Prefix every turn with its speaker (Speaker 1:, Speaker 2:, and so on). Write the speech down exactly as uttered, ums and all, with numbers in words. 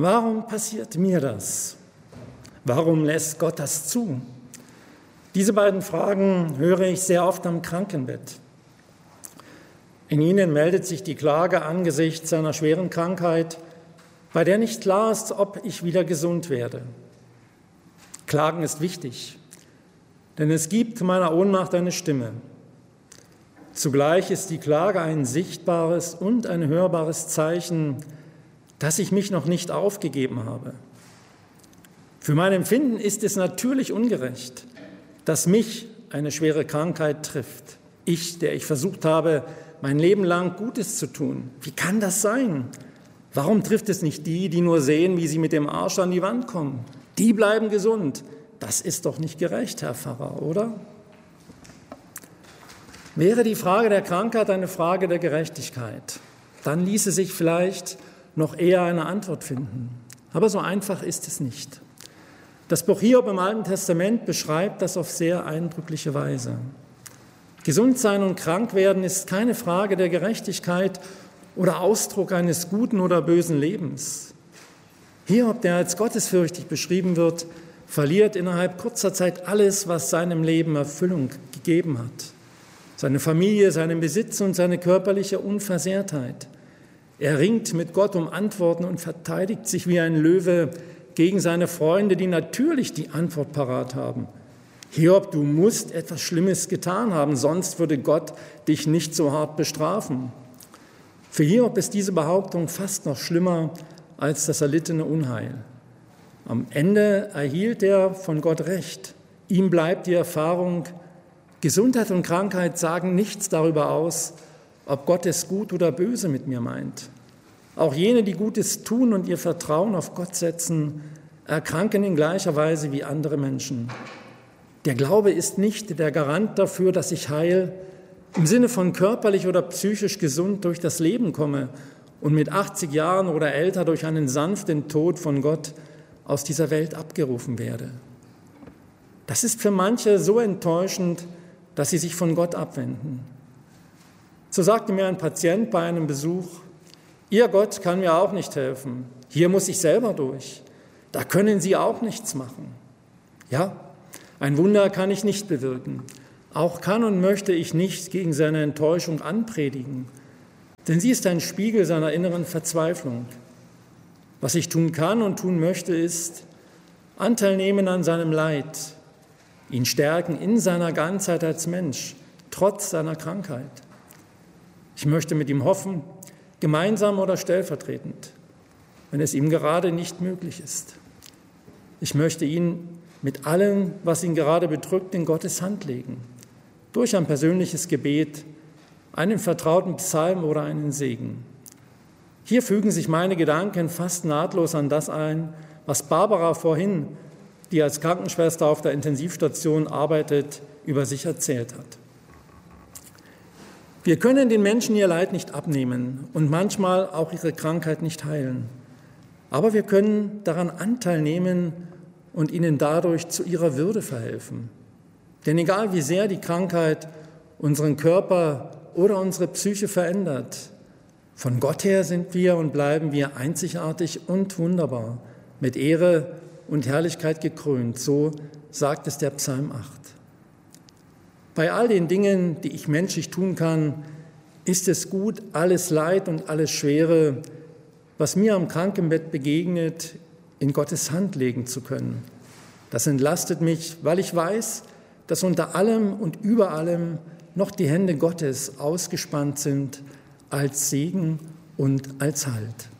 Speaker 1: Warum passiert mir das? Warum lässt Gott das zu? Diese beiden Fragen höre ich sehr oft am Krankenbett. In ihnen meldet sich die Klage angesichts einer schweren Krankheit, bei der nicht klar ist, ob ich wieder gesund werde. Klagen ist wichtig, denn es gibt meiner Ohnmacht eine Stimme. Zugleich ist die Klage ein sichtbares und ein hörbares Zeichen, dass ich mich noch nicht aufgegeben habe. Für mein Empfinden ist es natürlich ungerecht, dass mich eine schwere Krankheit trifft. Ich, der ich versucht habe, mein Leben lang Gutes zu tun. Wie kann das sein? Warum trifft es nicht die, die nur sehen, wie sie mit dem Arsch an die Wand kommen? Die bleiben gesund. Das ist doch nicht gerecht, Herr Pfarrer, oder? Wäre die Frage der Krankheit eine Frage der Gerechtigkeit, dann ließe sich vielleicht noch eher eine Antwort finden. Aber so einfach ist es nicht. Das Buch Hiob im Alten Testament beschreibt das auf sehr eindrückliche Weise. Gesund sein und krank werden ist keine Frage der Gerechtigkeit oder Ausdruck eines guten oder bösen Lebens. Hiob, der als gottesfürchtig beschrieben wird, verliert innerhalb kurzer Zeit alles, was seinem Leben Erfüllung gegeben hat. Seine Familie, seinen Besitz und seine körperliche Unversehrtheit. Er ringt mit Gott um Antworten und verteidigt sich wie ein Löwe gegen seine Freunde, die natürlich die Antwort parat haben. Hiob, du musst etwas Schlimmes getan haben, sonst würde Gott dich nicht so hart bestrafen. Für Hiob ist diese Behauptung fast noch schlimmer als das erlittene Unheil. Am Ende erhielt er von Gott Recht. Ihm bleibt die Erfahrung, Gesundheit und Krankheit sagen nichts darüber aus, ob Gott es gut oder böse mit mir meint. Auch jene, die Gutes tun und ihr Vertrauen auf Gott setzen, erkranken in gleicher Weise wie andere Menschen. Der Glaube ist nicht der Garant dafür, dass ich heil im Sinne von körperlich oder psychisch gesund durch das Leben komme und mit achtzig Jahren oder älter durch einen sanften Tod von Gott aus dieser Welt abgerufen werde. Das ist für manche so enttäuschend, dass sie sich von Gott abwenden. So sagte mir ein Patient bei einem Besuch: Ihr Gott kann mir auch nicht helfen. Hier muss ich selber durch. Da können Sie auch nichts machen. Ja, ein Wunder kann ich nicht bewirken. Auch kann und möchte ich nicht gegen seine Enttäuschung anpredigen, denn sie ist ein Spiegel seiner inneren Verzweiflung. Was ich tun kann und tun möchte, ist Anteil nehmen an seinem Leid, ihn stärken in seiner Ganzheit als Mensch, trotz seiner Krankheit. Ich möchte mit ihm hoffen, gemeinsam oder stellvertretend, wenn es ihm gerade nicht möglich ist. Ich möchte ihn mit allem, was ihn gerade bedrückt, in Gottes Hand legen, durch ein persönliches Gebet, einen vertrauten Psalm oder einen Segen. Hier fügen sich meine Gedanken fast nahtlos an das ein, was Barbara vorhin, die als Krankenschwester auf der Intensivstation arbeitet, über sich erzählt hat. Wir können den Menschen ihr Leid nicht abnehmen und manchmal auch ihre Krankheit nicht heilen. Aber wir können daran Anteil nehmen und ihnen dadurch zu ihrer Würde verhelfen. Denn egal wie sehr die Krankheit unseren Körper oder unsere Psyche verändert, von Gott her sind wir und bleiben wir einzigartig und wunderbar, mit Ehre und Herrlichkeit gekrönt. So sagt es der Psalm acht. Bei all den Dingen, die ich menschlich tun kann, ist es gut, alles Leid und alles Schwere, was mir am Krankenbett begegnet, in Gottes Hand legen zu können. Das entlastet mich, weil ich weiß, dass unter allem und über allem noch die Hände Gottes ausgespannt sind als Segen und als Halt.